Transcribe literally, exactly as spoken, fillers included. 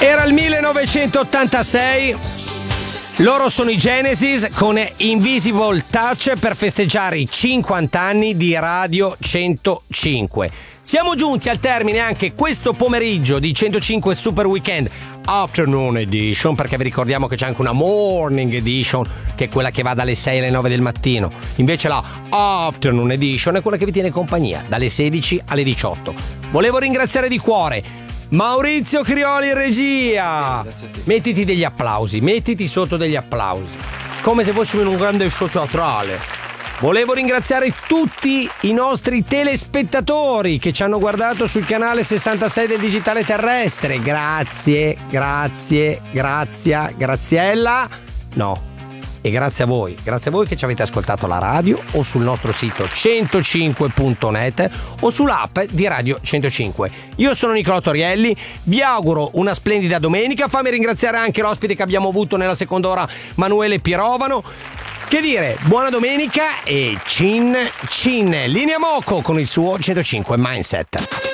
Era il millenovecentottantasei. Loro sono i Genesis con Invisible Touch per festeggiare i cinquanta anni di Radio centocinque. Siamo giunti al termine anche questo pomeriggio di centocinque Super Weekend Afternoon Edition, perché vi ricordiamo che c'è anche una Morning Edition, che è quella che va dalle sei alle nove del mattino. Invece la Afternoon Edition è quella che vi tiene compagnia dalle sedici alle diciotto. Volevo ringraziare di cuore Maurizio Crioli in regia. Mettiti degli applausi, mettiti sotto degli applausi, come se fossimo in un grande show teatrale. Volevo ringraziare tutti i nostri telespettatori che ci hanno guardato sul canale sessantasei del Digitale Terrestre. Grazie, grazie, grazie, Graziella. No. E grazie a voi, grazie a voi che ci avete ascoltato la radio o sul nostro sito centocinque punto net o sull'app di Radio centocinque. Io sono Nicolò Torielli, vi auguro una splendida domenica. Fammi ringraziare anche l'ospite che abbiamo avuto nella seconda ora, Manuele Pirovano. Che dire, buona domenica e cin cin. Linea Moco con il suo centocinque Mindset.